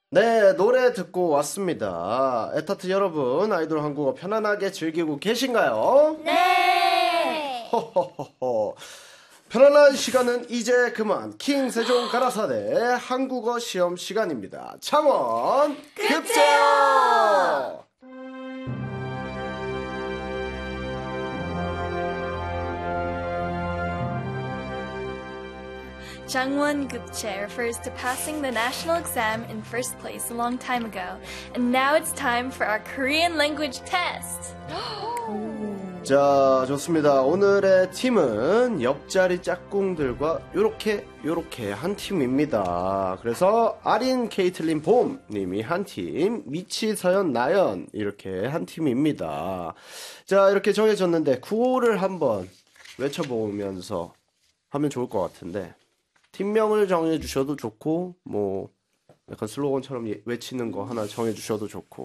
네, 노래 듣고 왔습니다. 에타트 여러분, 아이돌 한국어 편안하게 즐기고 계신가요? 네! 호호호호. 편안한 시간은 이제 그만. 킹 세종 가라사대 한국어 시험 시간입니다. 창원 급제요! Jangwon Gupche refers to passing the national exam in first place a long time ago. And now it's time for our Korean language test. 자, 좋습니다. 오늘의 팀은 옆자리 짝꿍들과 요렇게 한 팀입니다. 그래서 아린, 케이틀린, 봄 님이 한 팀, 미치, 서연, 나연 이렇게 한 팀입니다. 자, 이렇게 정해졌는데 구호를 한번 외쳐보면서 하면 좋을 것 같은데 팀명을 정해주셔도 좋고 뭐 약간 슬로건처럼 외치는 거 하나 정해주셔도 좋고.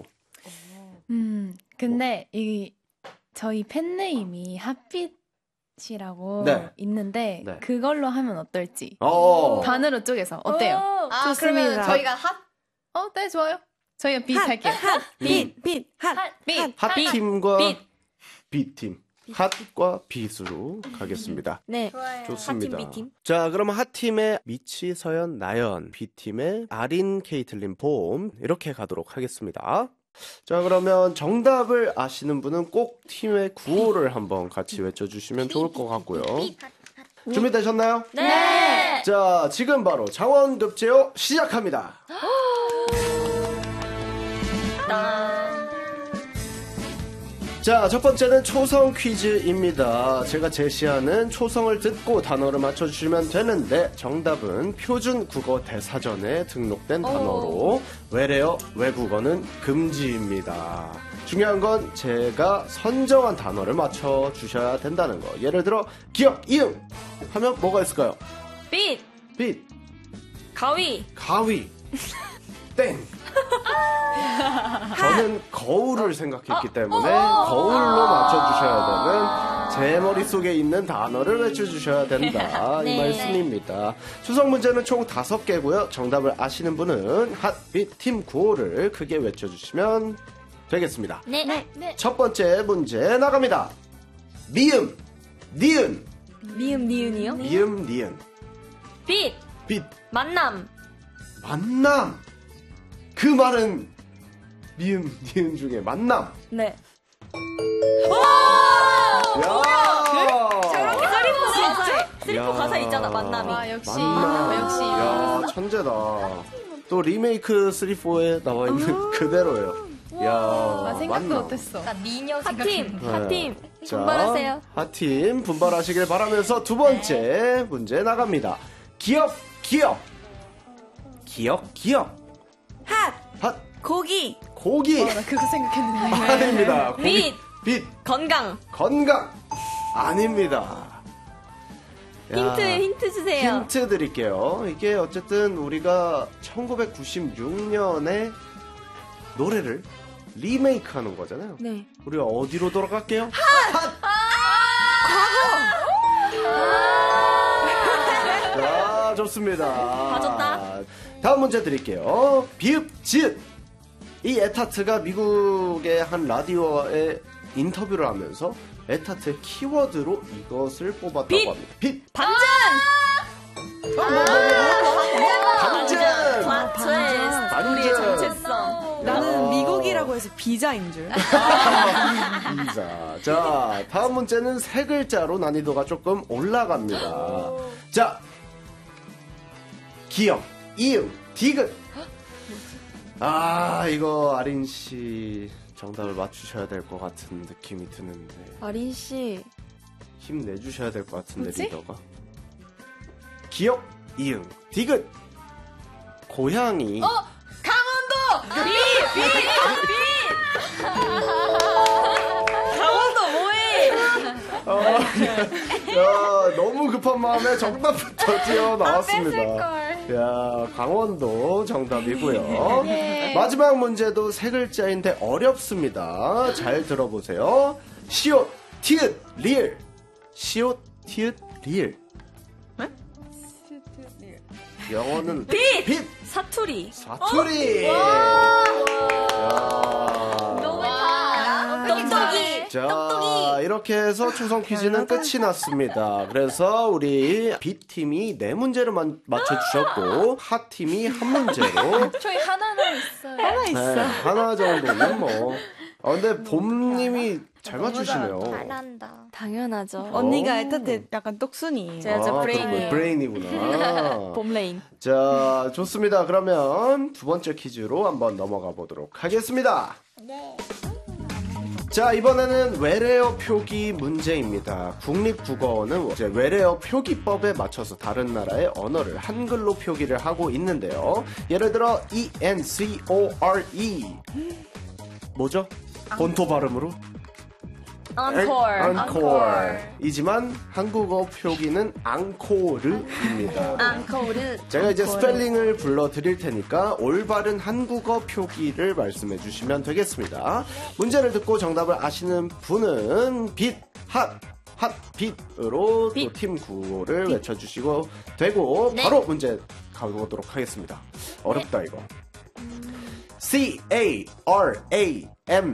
근데 저희 팬네임이 핫빛이라고 네. 있는데 네. 그걸로 하면 어떨지. 어. 반으로 쪼개서 어때요? 아, 좋습니다. 그러면 저희가 핫? 네, 좋아요. 저희가 빛 할게요. 빛. 핫팀과 빛. B팀. 핫과 빛으로 가겠습니다. 네. 좋아요. 좋습니다. 핫팀, B팀. 자, 그러면 핫팀의 미치, 서연, 나연, B팀의 아린, 케이틀린, 봄 이렇게 가도록 하겠습니다. 자, 그러면 정답을 아시는 분은 꼭 팀의 구호를 한번 같이 외쳐주시면 좋을 것 같고요. 준비되셨나요? 네! 자, 지금 바로 장원급제요 시작합니다. 자, 첫 번째는 초성 퀴즈입니다. 제가 제시하는 초성을 듣고 단어를 맞춰주시면 되는데 정답은 표준 국어 대사전에 등록된 단어로 외래어, 외국어는 금지입니다. 중요한 건 제가 선정한 단어를 맞춰주셔야 된다는 거. 예를 들어 기역, 이응 하면 뭐가 있을까요? 빛! 빛, 가위! 가위, 땡. 저는 거울을 생각했기 때문에 거울로 맞춰주셔야 되는 제 머릿속에 있는 단어를 외쳐주셔야 된다 이 말씀입니다. 추석 문제는 총 5개고요. 정답을 아시는 분은 핫빛 팀 구호를 크게 외쳐주시면 되겠습니다. 네. 첫 번째 문제 나갑니다. 미음, 니은, 미음, 니은이요? 미음, 니은, 빛! 빛, 만남! 만남. 그 말은 미음, 니은 중에 만남. 네. 슬리퍼 가사 있잖아, 만남이. 아, 역시. 만남. 역시. 야, 천재다. 또 리메이크 3,4에 나와 있는 그대로예요. 야, 생각도 만남. 못했어. 나 미녀 핫팀! 핫팀! 자, 분발하세요. 핫팀 분발하시길 바라면서 두 번째 문제 나갑니다. 기억. 핫! 핫. 고기! 고기. 나 그거 생각했는데. 아닙니다. 고기. 빛! 건강! 건강. 아닙니다. 야, 힌트 주세요. 힌트 드릴게요. 이게 어쨌든 우리가 1996년에 노래를 리메이크 하는 거잖아요. 네. 우리가 어디로 돌아갈게요? 자, 좋습니다. 맞았다. 다음 문제 드릴게요. 비읍, 지읒. 이 에타트가 미국의 한 라디오에 인터뷰를 하면서 에타트의 키워드로 이것을 뽑았다고 빛! 합니다. 빛! 반전! 반전! 플랫 트위스트. 우리의 정체성. 나는 미국이라고 해서 비자인 줄. 자, 다음 문제는 세 글자로 난이도가 조금 올라갑니다. 자, 기역, 이응, 디귿. 아, 이거 아린 씨 정답을 맞추셔야 될 것 같은 느낌이 드는데. 아린 씨. 힘내주셔야 될 것 같은데, 뭐지? 리더가. 기역, 이응, 디귿. 고양이. 강원도! 강원도 뭐해? 야, 너무 급한 마음에 정답부터 튀어나왔습니다. 야, 강원도 정답이고요. 마지막 문제도 세 글자인데 어렵습니다. 잘 들어보세요. 시옷, 티읕, 리을. 시옷, 티읕, 리을. 영어는 빛! 사투리! 사투리. 사투리. 너무 다 알아? 똑똑이. 자, 이렇게 해서 추성 퀴즈는 끝이 났습니다. 그래서 우리 B팀이 4문제를 맞춰주셨고, 핫팀이 1문제로. 저희 하나는 있어요. 하나 있어. 네, 하나 정도는 뭐. 근데 봄님이 잘 맞추시네요. 잘한다. 당연하죠. 언니가 애타테 약간 똑순이에요. 제가 저 그렇군요. 브레인이구나. 봄레인. 자, 좋습니다. 그러면 두 번째 퀴즈로 한번 넘어가 보도록 하겠습니다. 네. 자, 이번에는 외래어 표기 문제입니다. 국립국어원은 이제 외래어 표기법에 맞춰서 다른 나라의 언어를 한글로 표기를 하고 있는데요. 예를 들어 ENCORE 뭐죠? 본토 발음으로? Encore. 이지만 한국어 표기는 앙코르입니다. Encore. 제가 이제 스펠링을 불러드릴 테니까 올바른 한국어 표기를 말씀해 주시면 되겠습니다. 문제를 듣고 정답을 아시는 분은 핫빛으로 또 팀 구호를 외쳐주시고 되고 네. 바로 문제 가보도록 하겠습니다. 어렵다 이거. CARAM